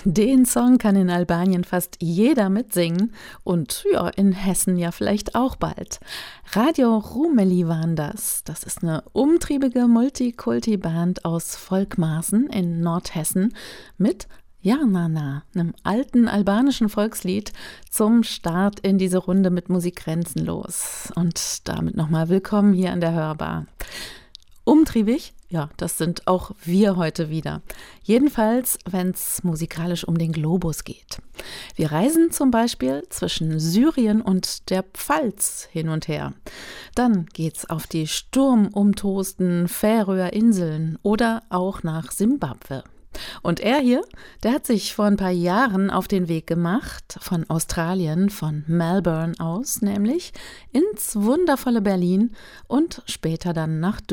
Den Song kann in Albanien fast jeder mitsingen und ja, in Hessen ja vielleicht auch bald. Radio Rumeli waren das. Das ist eine umtriebige Multikulti-Band aus Volkmarsen in Nordhessen mit Jarnana, einem alten albanischen Volkslied, zum Start in diese Runde mit Musik grenzenlos. Und damit nochmal willkommen hier an der Hörbar. Umtriebig? Ja, das sind auch wir heute wieder. Jedenfalls, wenn es musikalisch um den Globus geht. Wir reisen zum Beispiel zwischen Syrien und der Pfalz hin und her. Dann geht's auf die sturmumtosten Färöer Inseln oder auch nach Simbabwe. Und er hier, der hat sich vor ein paar Jahren auf den Weg gemacht, von Australien, von Melbourne aus nämlich, ins wundervolle Berlin und später dann nach